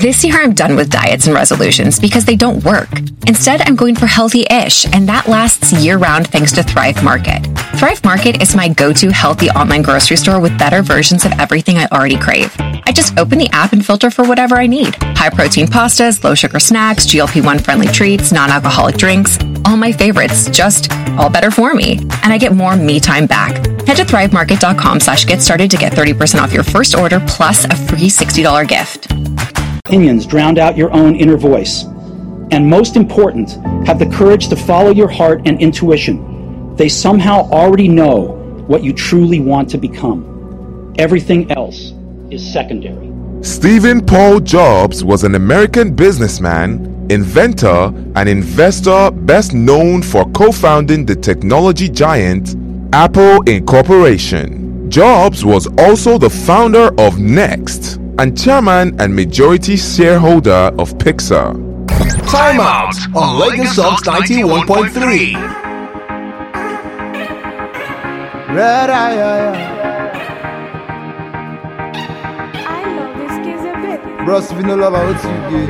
This year, I'm done with diets and resolutions because they don't work. Instead, I'm going for healthy-ish, and that lasts year-round thanks to Thrive Market. Thrive Market is my go-to healthy online grocery store with better versions of everything I already crave. I just open the app and filter for whatever I need. High-protein pastas, low-sugar snacks, GLP-1 friendly treats, non-alcoholic drinks, all my favorites, just all better for me. And I get more me time back. Head to thrivemarket.com/get started to get 30% off your first order plus a free $60 gift. Opinions drowned out your own inner voice. And most important, have the courage to follow your heart and intuition. They somehow already know what you truly want to become. Everything else is secondary. Stephen Paul Jobs was an American businessman, inventor, and investor best known for co-founding the technology giant Apple Incorporation. Jobs was also the founder of Next and chairman and majority shareholder of Pixar. Time out on Lagos Sox 91.3. Red eye. I love this kiss a bit. Bros, if you no love, I want you